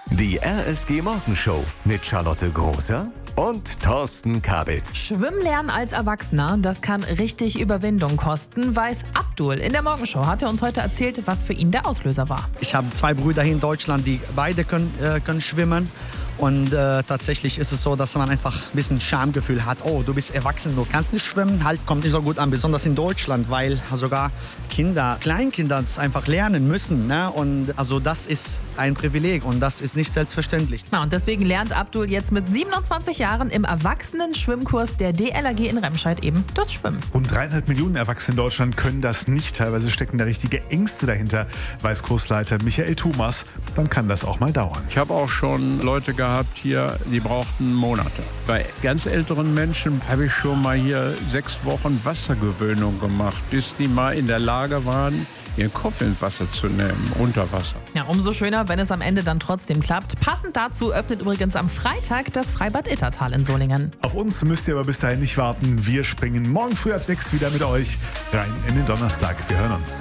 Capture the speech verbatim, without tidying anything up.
Die R S G Morgenshow mit Charlotte Großer und Thorsten Kabitz. Schwimmen lernen als Erwachsener, das kann richtig Überwindung kosten, weiß Abdul. In der Morgenshow hat er uns heute erzählt, was für ihn der Auslöser war. Ich habe zwei Brüder hier in Deutschland, die beide können, äh, können schwimmen. Und äh, tatsächlich ist es so, dass man einfach ein bisschen Schamgefühl hat. Oh, du bist erwachsen, du kannst nicht schwimmen. Halt, kommt nicht so gut an, besonders in Deutschland, weil sogar Kinder, Kleinkinder es einfach lernen müssen. Ne? Und also das ist ein Privileg und das ist nicht selbstverständlich. Na, und deswegen lernt Abdul jetzt mit siebenundzwanzig Jahren im Erwachsenen-Schwimmkurs der D L R G in Remscheid eben das Schwimmen. Rund dreieinhalb Millionen Erwachsene in Deutschland können das nicht. Teilweise stecken da richtige Ängste dahinter, weiß Kursleiter Michael Thomas. Dann kann das auch mal dauern. Ich habe auch schon Leute gehabt hier, die brauchten Monate. Bei ganz älteren Menschen habe ich schon mal hier sechs Wochen Wassergewöhnung gemacht, bis die mal in der Lage waren, ihren Kopf ins Wasser zu nehmen, unter Wasser. Ja, umso schöner, wenn es am Ende dann trotzdem klappt. Passend dazu öffnet übrigens am Freitag das Freibad Ittertal in Solingen. Auf uns müsst ihr aber bis dahin nicht warten. Wir springen morgen früh ab sechs wieder mit euch rein in den Donnerstag. Wir hören uns.